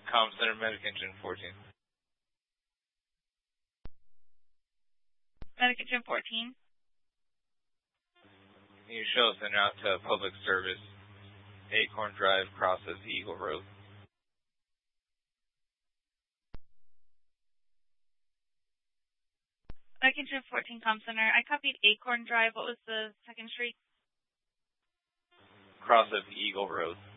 Comm Center, Medic Engine 14. Medic Engine 14. You show us en route to public service, Acorn Drive, crosses Eagle Road. Medic Engine 14, Comm Center. I copied Acorn Drive. What was the second street? Cross of Eagle Road.